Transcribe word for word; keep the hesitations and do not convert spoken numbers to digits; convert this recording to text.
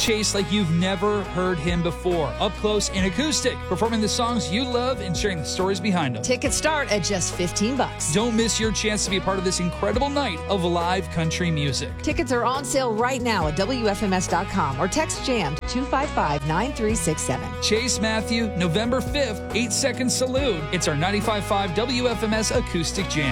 Chase like you've never heard him before, up close and acoustic, performing the songs you love and sharing the stories behind them. Tickets start at just fifteen bucks. Don't miss your chance to be a part of this incredible night of live country music. Tickets are on sale right now at W F M S dot com or text JAMMED two five five, nine three six seven. Chase Matthew, November fifth, eight second Salute. It's our ninety-five point five W F M S Acoustic Jam.